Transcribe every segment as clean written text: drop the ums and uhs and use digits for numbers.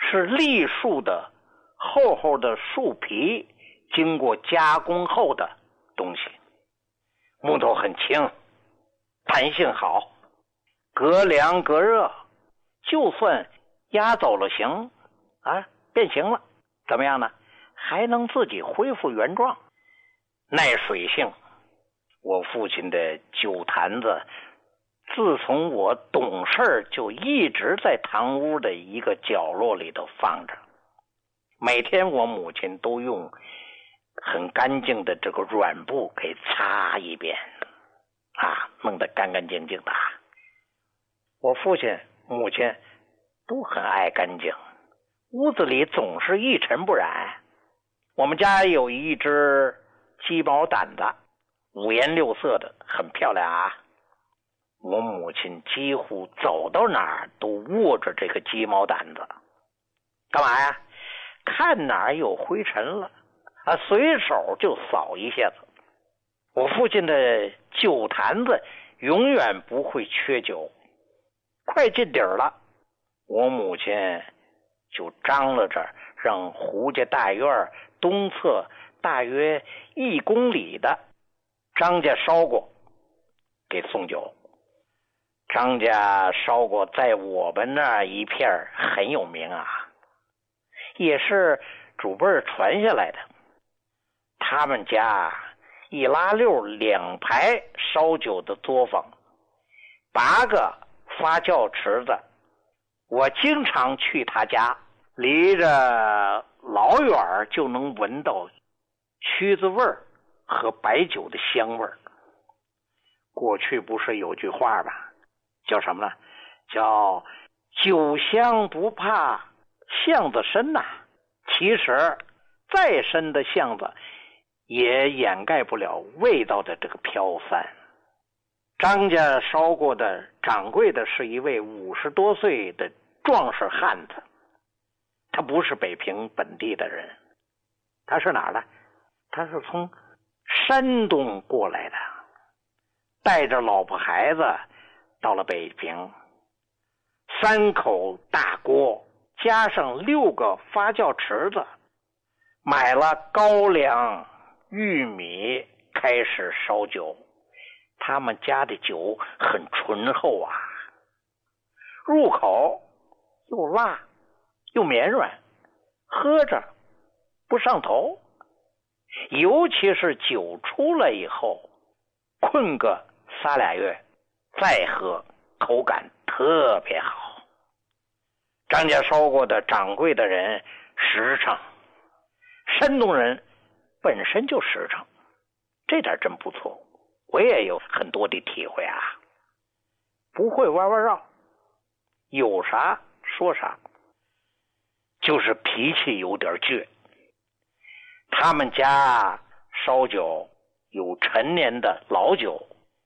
是栗树的厚厚的树皮经过加工后的东西，木头很轻，弹性好，隔凉隔热，就算压走了形变形了，怎么样呢？还能自己恢复原状，耐水性。我父亲的酒坛子自从我懂事就一直在堂屋的一个角落里头放着，每天我母亲都用很干净的这个软布给擦一遍弄得干干净净的。我父亲母亲都很爱干净，屋子里总是一尘不染。我们家有一只鸡毛掸子，五颜六色的，很漂亮我母亲几乎走到哪儿都握着这个鸡毛掸子，干嘛呀？看哪儿有灰尘了随手就扫一下子。我父亲的酒坛子永远不会缺酒，快进底儿了，我母亲就张罗着让胡家大院东侧大约1公里的张家烧锅给送酒。张家烧锅在我们那一片很有名也是祖辈传下来的。他们家一拉溜2排烧酒的作坊，8个发酵池子，我经常去他家，离着老远就能闻到曲子味儿和白酒的香味儿。过去不是有句话吧，叫什么呢？叫酒香不怕巷子深其实再深的巷子也掩盖不了味道的这个飘散。张家烧过的掌柜的是一位50多岁的壮实汉子，他不是北平本地的人，他是哪儿的？他是从山东过来的，带着老婆孩子到了北平，3口大锅加上6个发酵池子，买了高粱玉米开始烧酒。他们家的酒很醇厚入口又辣又绵软，喝着不上头，尤其是酒出来以后困个3俩月再喝，口感特别好。张家烧过的掌柜的人实诚，山东人本身就实诚，这点真不错，我也有很多的体会不会弯弯绕，有啥说啥，就是脾气有点倔。他们家烧酒有陈年的老酒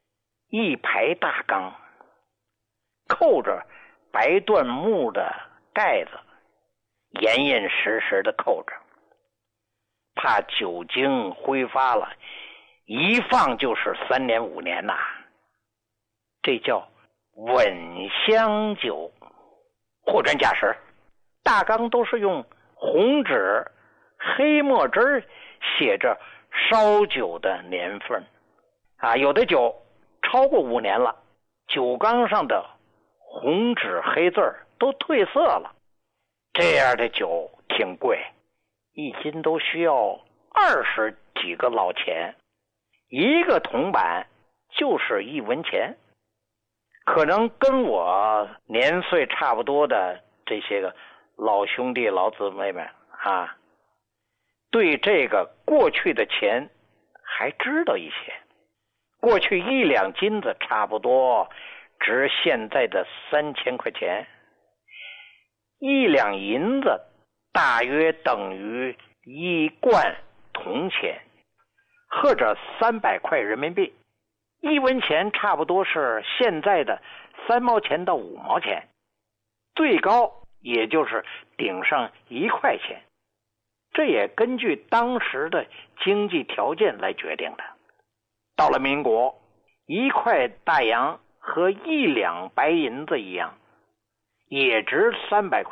，1排大缸，扣着白椴木的盖子，严严实实的扣着，怕酒精挥发了，一放就是3年5年这叫稳香酒。货真价实，大缸都是用红纸黑墨汁写着烧酒的年份有的酒超过5年了，酒缸上的红纸黑字都褪色了，这样的酒挺贵，1斤都需要20几个老钱，1个铜板就是1文钱。可能跟我年岁差不多的这些个老兄弟老姊妹们对这个过去的钱还知道一些。过去1两金子差不多值现在的3000块钱，1两银子大约等于1贯铜钱，或者300块人民币，1文钱差不多是现在的3毛钱到5毛钱，最高也就是顶上1块钱，这也根据当时的经济条件来决定的。到了民国，1块大洋和1两白银子一样，也值300块